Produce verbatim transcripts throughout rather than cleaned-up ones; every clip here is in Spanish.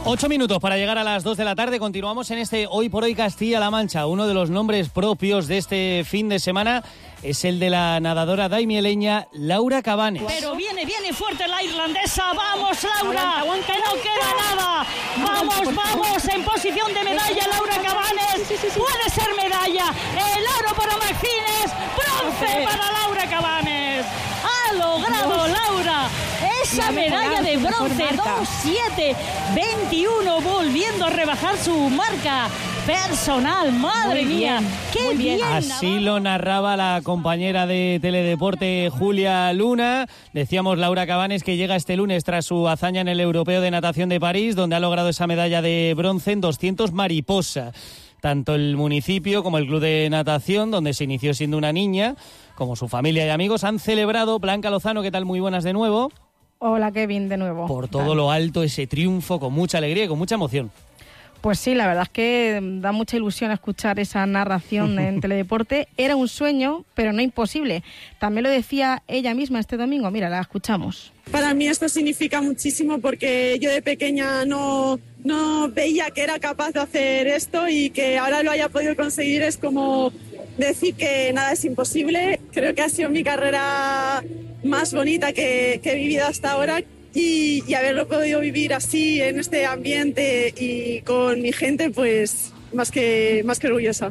Ocho minutos para llegar a las dos de la tarde. Continuamos en este Hoy por Hoy Castilla-La Mancha. Uno de los nombres propios de este fin de semana es el de la nadadora daimieleña Laura Cabanes. Pero viene, viene fuerte la irlandesa. ¡Vamos, Laura! ¡Que no queda nada! ¡Vamos, vamos! En posición de medalla, Laura Cabanes. ¡Puede ser medalla! ¡El oro para Martínez! ¡Bronce para Laura Cabanes! ¡Ha logrado Laura esa medalla de bronce! dos siete veintiuno, volviendo a rebajar su marca personal. ¡Madre mía! ¡Qué bien! Así lo narraba la compañera de Teledeporte Julia Luna. Decíamos Laura Cabanes, que llega este lunes tras su hazaña en el Europeo de Natación de París, donde ha logrado esa medalla de bronce en doscientos mariposa. Tanto el municipio como el club de natación, donde se inició siendo una niña, como su familia y amigos, han celebrado. Blanca Lozano, ¿qué tal? Muy buenas de nuevo. Hola, Kevin, de nuevo. Por todo lo alto, ese triunfo, con mucha alegría y con mucha emoción. Pues sí, la verdad es que da mucha ilusión escuchar esa narración en Teledeporte. Era un sueño, pero no imposible. También lo decía ella misma este domingo. Mira, la escuchamos. Para mí esto significa muchísimo, porque yo de pequeña no, no veía que era capaz de hacer esto, y que ahora lo haya podido conseguir es como decir que nada es imposible. Creo que ha sido mi carrera más bonita que, que he vivido hasta ahora. Y, y haberlo podido vivir así, en este ambiente y con mi gente, pues más que, más que orgullosa.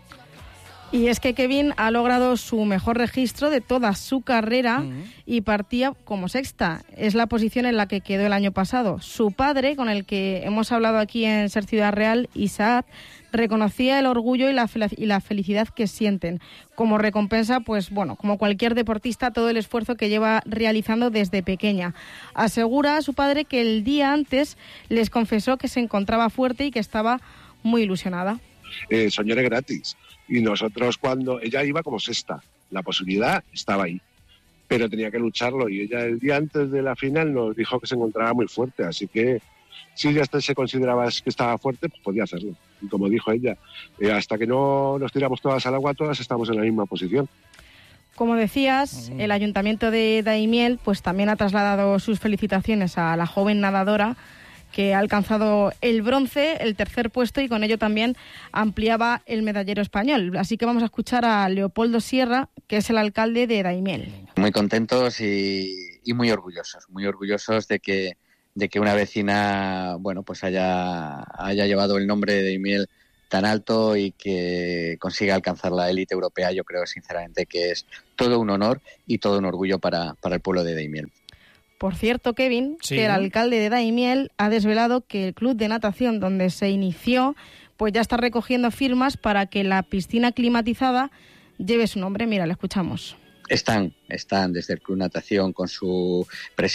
Y es que Kevin ha logrado su mejor registro de toda su carrera uh-huh. y partía como sexta. Es la posición en la que quedó el año pasado. Su padre, con el que hemos hablado aquí en Ser Ciudad Real, Isaac, reconocía el orgullo y la, fel- y la felicidad que sienten. Como recompensa, pues bueno, como cualquier deportista, todo el esfuerzo que lleva realizando desde pequeña. Asegura a su padre que el día antes les confesó que se encontraba fuerte y que estaba muy ilusionada. Eh, soñar es gratis. Y nosotros, cuando ella iba como sexta, la posibilidad estaba ahí, pero tenía que lucharlo, y ella el día antes de la final nos dijo que se encontraba muy fuerte, así que si ella se consideraba que estaba fuerte, pues podía hacerlo. Y como dijo ella, eh, hasta que no nos tiramos todas al agua, todas estamos en la misma posición. Como decías, el Ayuntamiento de Daimiel pues también ha trasladado sus felicitaciones a la joven nadadora, que ha alcanzado el bronce, el tercer puesto, y con ello también ampliaba el medallero español. Así que vamos a escuchar a Leopoldo Sierra, que es el alcalde de Daimiel. Muy contentos y, y muy orgullosos, muy orgullosos de que, de que una vecina, bueno, pues haya, haya llevado el nombre de Daimiel tan alto y que consiga alcanzar la élite europea. Yo creo sinceramente que es todo un honor y todo un orgullo para, para el pueblo de Daimiel. Por cierto, Kevin, sí, que el alcalde de Daimiel ha desvelado que el club de natación donde se inició pues ya está recogiendo firmas para que la piscina climatizada lleve su nombre. Mira, le escuchamos. Están, están desde el Club Natación con su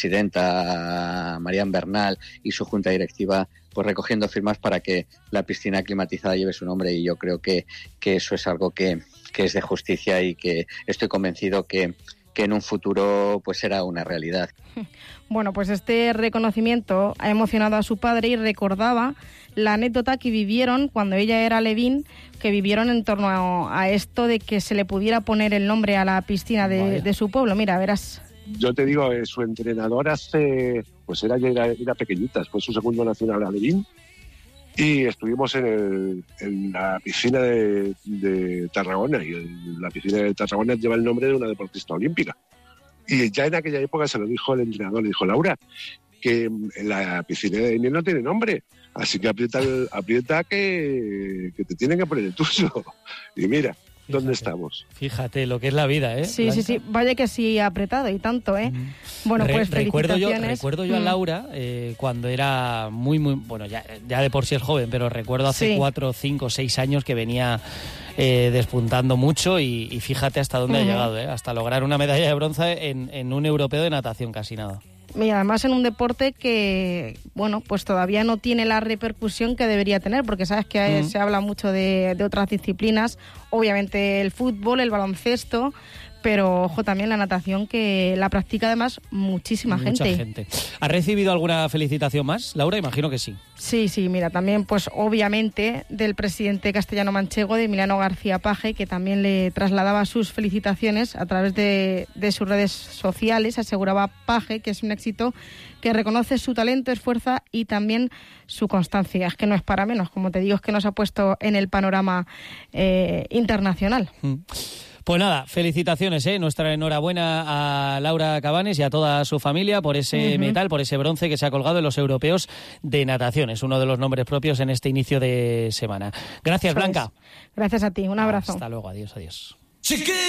presidenta Marian Bernal y su junta directiva pues recogiendo firmas para que la piscina climatizada lleve su nombre, y yo creo que, que eso es algo que, que es de justicia y que estoy convencido que que en un futuro pues será una realidad. Bueno, pues este reconocimiento ha emocionado a su padre y recordaba la anécdota que vivieron cuando ella era alevín, que vivieron en torno a, a esto de que se le pudiera poner el nombre a la piscina de, de su pueblo. Mira, verás. Yo te digo, eh, su entrenador hace, pues era, era, era pequeñita, fue su segundo nacional alevín, y estuvimos en, el, en la piscina de, de Tarragona, y el, la piscina de Tarragona lleva el nombre de una deportista olímpica. Y ya en aquella época se lo dijo el entrenador, le dijo: Laura, que la piscina de Daimiel no tiene nombre, así que aprieta, el, aprieta que, que te tienen que poner el tuyo. Y mira, fíjate, ¿dónde estamos? Fíjate lo que es la vida, ¿eh? Sí, Blanca. sí, sí. Vaya que sí, apretado y tanto, ¿eh? Mm. Bueno, Re- pues recuerdo felicitaciones. yo, recuerdo yo a Laura eh, cuando era muy, muy... Bueno, ya, ya de por sí es joven, pero recuerdo hace sí. cuatro, cinco, seis años que venía eh, despuntando mucho, y, y fíjate hasta dónde uh-huh. ha llegado, ¿eh? Hasta lograr una medalla de bronce en, en un europeo de natación, casi nada. Y además en un deporte que, bueno, pues todavía no tiene la repercusión que debería tener, porque sabes que uh-huh. se habla mucho de, de otras disciplinas, obviamente el fútbol, el baloncesto, pero ojo también la natación, que la practica además muchísima Mucha gente. gente. ¿Has recibido alguna felicitación más, Laura? Imagino que sí. Sí, sí, mira, también pues obviamente del presidente castellano-manchego, de Emiliano García Paje, que también le trasladaba sus felicitaciones a través de, de sus redes sociales. Aseguraba Paje que es un éxito que reconoce su talento, esfuerzo y también su constancia. Es que no es para menos, como te digo, es que nos ha puesto en el panorama eh, internacional. Mm. Pues nada, felicitaciones, ¿eh? Nuestra enhorabuena a Laura Cabanes y a toda su familia por ese uh-huh. metal, por ese bronce que se ha colgado en los europeos de natación. Es uno de los nombres propios en este inicio de semana. Gracias, Blanca. Gracias a ti, un abrazo. Hasta luego, adiós, adiós.